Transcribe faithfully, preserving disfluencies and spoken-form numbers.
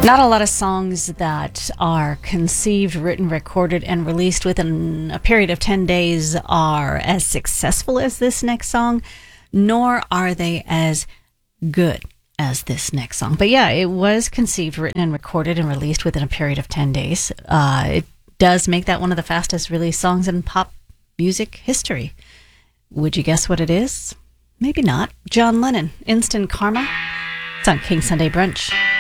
Not a lot of songs that are conceived, written, recorded, and released within a period of ten days are as successful as this next song, nor are they as good as this next song. But yeah, it was conceived, written, and recorded and released within a period of ten days. Uh, it does make that one of the fastest released songs in pop music history. Would you guess what it is? Maybe not. John Lennon, Instant Karma. It's on King Sunday Brunch.